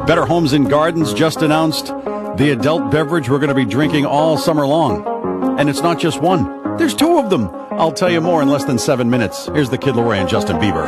Better Homes and Gardens just announced the adult beverage we're going to be drinking all summer long. And it's not just one. There's two of them. I'll tell you more in less than 7 minutes. Here's the Kid Laroi and Justin Bieber.